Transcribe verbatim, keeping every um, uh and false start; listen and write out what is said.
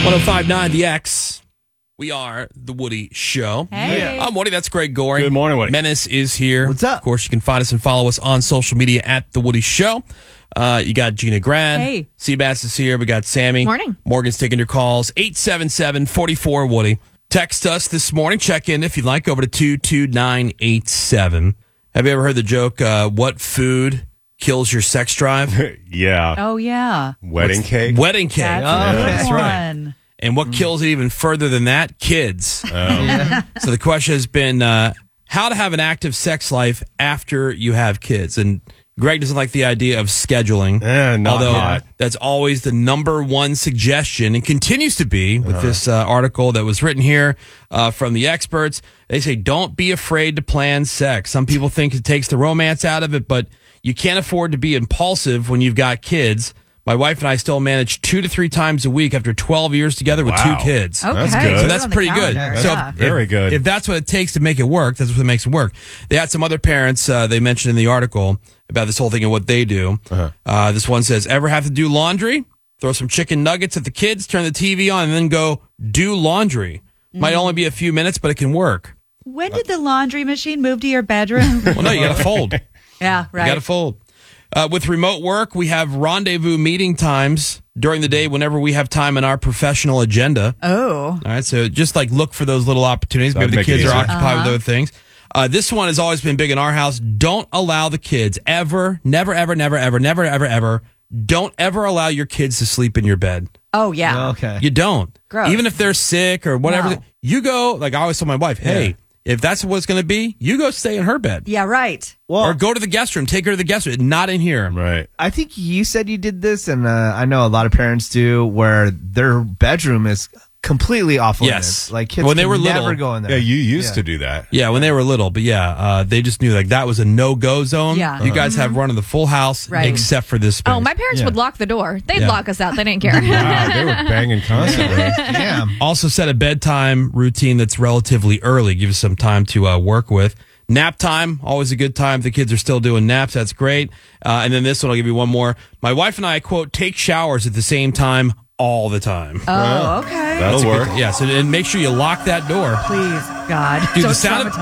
one oh five point nine The X. We are The Woody Show. Hey. I'm Woody. That's Greg Goring. Good morning, Woody. Menace is here. What's up? Of course, you can find us and follow us on social media at The Woody Show. Uh, you got Gina Grad. Hey. Seabass is here. We got Sammy. Morning. Morgan's taking your calls. eight seven seven, four four, Woody. Text us this morning. Check in if you'd like over to two two nine eight seven. Have you ever heard the joke, uh, what food kills your sex drive? Yeah. Oh, yeah. Wedding cake. Wedding cake. That's, Oh, a good that's right. one. And what kills it even further than that? Kids. Oh. So the question has been uh, how to have an active sex life after you have kids. And Greg doesn't like the idea of scheduling. Eh, not although hot. that's always the number one suggestion and continues to be with this uh, article that was written here uh, from the experts. They say don't be afraid to plan sex. Some people think it takes the romance out of it, but you can't afford to be impulsive when you've got kids. My wife and I still manage two to three times a week after twelve years together with Wow. two kids. Okay. That's good. So that's on the pretty good. calendar. So Yeah. if- Very good. If that's what it takes to make it work, that's what makes it work. They had some other parents uh, they mentioned in the article about this whole thing and what they do. Uh-huh. Uh, this one says, ever have to do laundry? Throw some chicken nuggets at the kids, turn the T V on, and then go do laundry. Might only be a few minutes, but it can work. When did the laundry machine move to your bedroom? Well, no, you got to fold. yeah, right. You got to fold. Uh, with remote work, we have rendezvous meeting times during the day whenever we have time in our professional agenda. Oh. All right, so just like look for those little opportunities. That'd Maybe the make it kids are easier. occupied with other things. Uh, this one has always been big in our house. Don't allow the kids ever, never, ever, never, ever, never, ever, ever. Don't ever allow your kids to sleep in your bed. Oh, yeah. Okay. You don't. Gross. Even if they're sick or whatever. No. You go, like I always tell my wife, hey, Yeah. if that's what it's going to be, you go stay in her bed. Yeah, right. Well, Or go to the guest room. Take her to the guest room. Not in here. Right. I think you said you did this, and uh, I know a lot of parents do, where their bedroom is completely off limits. Yes. Like kids When they can were never little- go in there. Yeah, you used Yeah. to do that. Yeah, when they were little, but yeah, uh, they just knew like that was a no-go zone. Yeah. You guys have run of the full house, Right. except for this space. Oh, my parents Yeah. would lock the door. They'd Yeah. lock us out. They didn't care. Wow, they were banging constantly. Yeah. Also set a bedtime routine that's relatively early. Give us some time to uh, work with. Nap time, always a good time. The kids are still doing naps. That's great. Uh, and then this one, I'll give you one more. My wife and I, quote, take showers at the same time all the time. Oh, okay. That'll work. Yeah, so and make sure you lock that door. Please, God. Dude, Don't the sound, of,